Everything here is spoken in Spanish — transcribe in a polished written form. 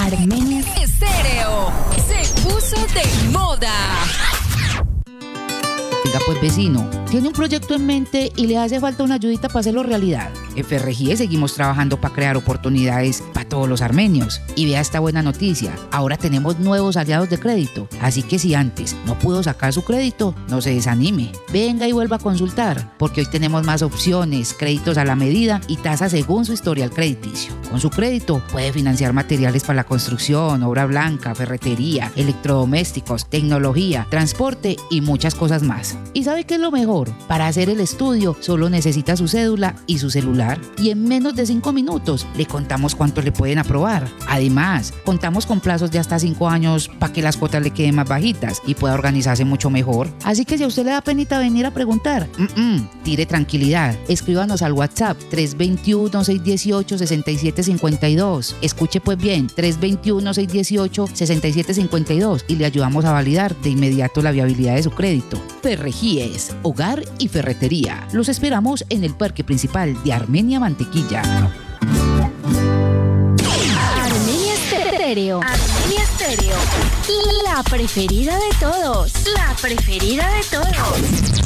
Armenia Estéreo se puso de moda. Oiga, pues vecino, tiene un proyecto en mente y le hace falta una ayudita para hacerlo realidad. En FRGIE seguimos trabajando para crear oportunidades para todos los armenios. Y vea esta buena noticia, ahora tenemos nuevos aliados de crédito. Así que si antes no pudo sacar su crédito, no se desanime. Venga y vuelva a consultar, porque hoy tenemos más opciones, créditos a la medida y tasas según su historial crediticio. Con su crédito puede financiar materiales para la construcción, obra blanca, ferretería, electrodomésticos, tecnología, transporte y muchas cosas más. ¿Y sabe qué es lo mejor? Para hacer el estudio solo necesita su cédula y su celular y en menos de 5 minutos le contamos cuánto le pueden aprobar. Además, contamos con plazos de hasta 5 años para que las cuotas le queden más bajitas y pueda organizarse mucho mejor. Así que si a usted le da penita venir a preguntar, tire tranquilidad. Escríbanos al WhatsApp 321-618-6752. Escuche pues bien, 321-618-6752 y le ayudamos a validar de inmediato la viabilidad de su crédito. FRGIE, hogar y ferretería. Los esperamos en el parque principal de Armenia Mantequilla. Armenia Estéreo. Armenia Estéreo. La preferida de todos. La preferida de todos.